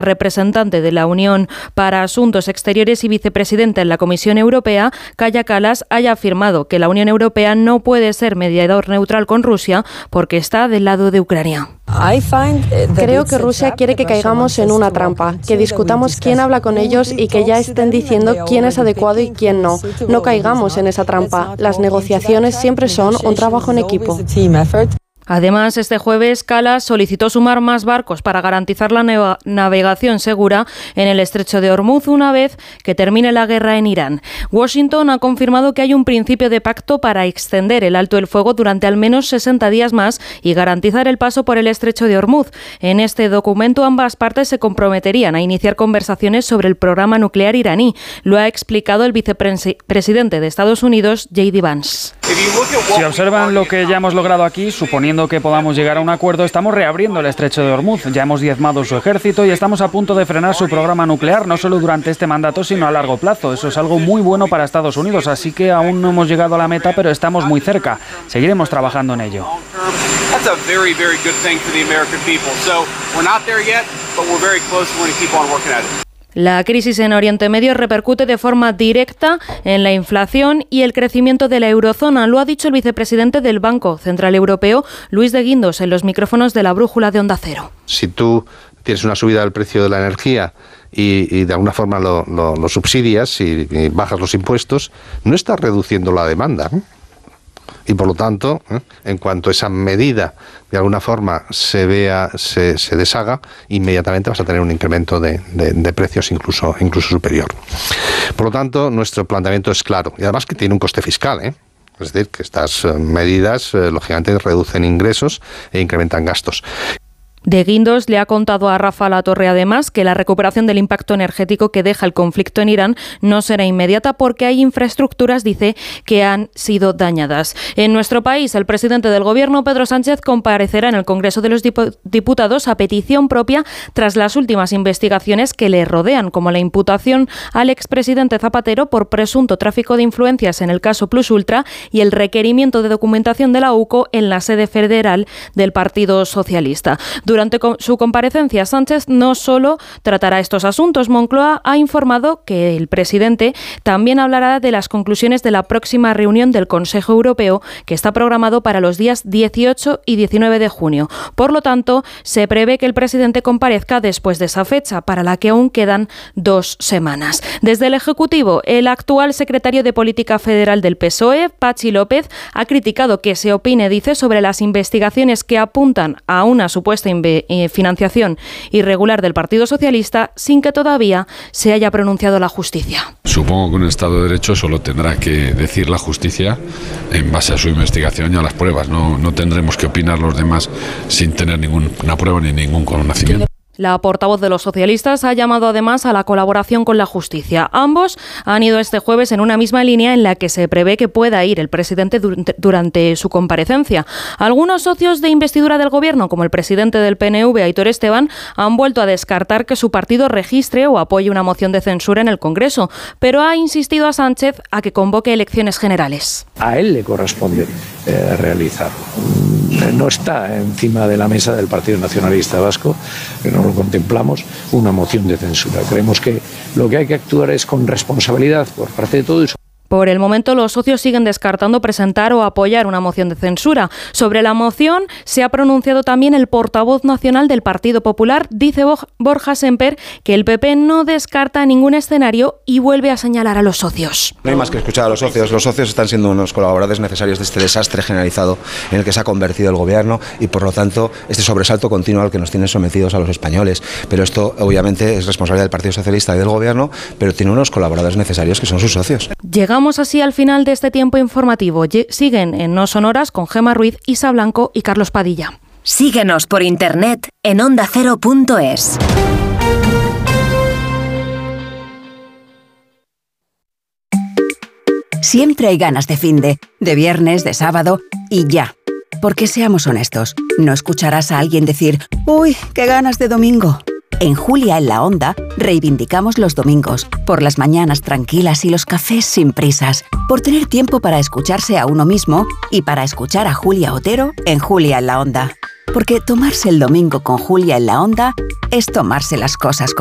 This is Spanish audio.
representante de la Unión para Asuntos Exteriores y vicepresidenta en la Comisión Europea, Kaja Kallas, haya afirmado que la Unión Europea no puede ser mediador neutral con Rusia porque está del lado de Ucrania. Creo que Rusia quiere que caigamos en una trampa, que discutamos quién habla con ellos y que ya estén diciendo quién es adecuado y quién no. No caigamos en esa trampa. Las negociaciones siempre son un trabajo en equipo. Además, este jueves, Kallas solicitó sumar más barcos para garantizar la navegación segura en el estrecho de Hormuz una vez que termine la guerra en Irán. Washington ha confirmado que hay un principio de pacto para extender el alto el fuego durante al menos 60 días más y garantizar el paso por el estrecho de Hormuz. En este documento, ambas partes se comprometerían a iniciar conversaciones sobre el programa nuclear iraní. Lo ha explicado el vicepresidente de Estados Unidos, J.D. Vance. Si observan lo que ya hemos logrado aquí, suponiendo que podamos llegar a un acuerdo, estamos reabriendo el estrecho de Hormuz. Ya hemos diezmado su ejército y estamos a punto de frenar su programa nuclear, no solo durante este mandato, sino a largo plazo. Eso es algo muy bueno para Estados Unidos, así que aún no hemos llegado a la meta, pero estamos muy cerca. Seguiremos trabajando en ello. La crisis en Oriente Medio repercute de forma directa en la inflación y el crecimiento de la eurozona. Lo ha dicho el vicepresidente del Banco Central Europeo, Luis de Guindos, en los micrófonos de la Brújula de Onda Cero. Si tú tienes una subida del precio de la energía y de alguna forma lo subsidias y bajas los impuestos, no estás reduciendo la demanda, ¿eh? Y por lo tanto, en cuanto esa medida de alguna forma se deshaga, inmediatamente vas a tener un incremento de precios incluso superior. Por lo tanto, nuestro planteamiento es claro, y además que tiene un coste fiscal, ¿eh? Es decir, que estas medidas lógicamente reducen ingresos e incrementan gastos. De Guindos le ha contado a Rafa Latorre además que la recuperación del impacto energético que deja el conflicto en Irán no será inmediata porque hay infraestructuras, dice, que han sido dañadas. En nuestro país, el presidente del Gobierno, Pedro Sánchez, comparecerá en el Congreso de los Diputados a petición propia tras las últimas investigaciones que le rodean, como la imputación al expresidente Zapatero por presunto tráfico de influencias en el caso Plus Ultra y el requerimiento de documentación de la UCO en la sede federal del Partido Socialista. Durante su comparecencia, Sánchez no solo tratará estos asuntos. Moncloa ha informado que el presidente también hablará de las conclusiones de la próxima reunión del Consejo Europeo, que está programado para los días 18 y 19 de junio. Por lo tanto, se prevé que el presidente comparezca después de esa fecha, para la que aún quedan 2 semanas. Desde el Ejecutivo, el actual secretario de Política Federal del PSOE, Patxi López, ha criticado que se opine, dice, sobre las investigaciones que apuntan a una supuesta financiación irregular del Partido Socialista sin que todavía se haya pronunciado la justicia. Supongo que un Estado de Derecho solo tendrá que decir la justicia en base a su investigación y a las pruebas. No tendremos que opinar los demás sin tener ninguna prueba ni ningún conocimiento. La portavoz de los socialistas ha llamado además a la colaboración con la justicia. Ambos han ido este jueves en una misma línea en la que se prevé que pueda ir el presidente durante su comparecencia. Algunos socios de investidura del Gobierno, como el presidente del PNV, Aitor Esteban, han vuelto a descartar que su partido registre o apoye una moción de censura en el Congreso, pero ha insistido a Sánchez a que convoque elecciones generales. A él le corresponde realizarlo. No está encima de la mesa del Partido Nacionalista Vasco, que no lo contemplamos, una moción de censura. Creemos que lo que hay que actuar es con responsabilidad por parte de todos. Por el momento, los socios siguen descartando presentar o apoyar una moción de censura. Sobre la moción se ha pronunciado también el portavoz nacional del Partido Popular, dice Borja Semper, que el PP no descarta ningún escenario y vuelve a señalar a los socios. No hay más que escuchar a los socios. Los socios están siendo unos colaboradores necesarios de este desastre generalizado en el que se ha convertido el Gobierno y, por lo tanto, este sobresalto continuo al que nos tienen sometidos a los españoles. Pero esto, obviamente, es responsabilidad del Partido Socialista y del Gobierno, pero tiene unos colaboradores necesarios que son sus socios. Llegamos así al final de este tiempo informativo. Siguen en No Sonoras con Gemma Ruiz, Isa Blanco y Carlos Padilla. Síguenos por internet en ondacero.es. Siempre hay ganas de finde, de viernes, de sábado y ya. Porque seamos honestos, no escucharás a alguien decir «Uy, qué ganas de domingo». En Julia en la Onda reivindicamos los domingos, por las mañanas tranquilas y los cafés sin prisas, por tener tiempo para escucharse a uno mismo y para escuchar a Julia Otero en Julia en la Onda. Porque tomarse el domingo con Julia en la Onda es tomarse las cosas con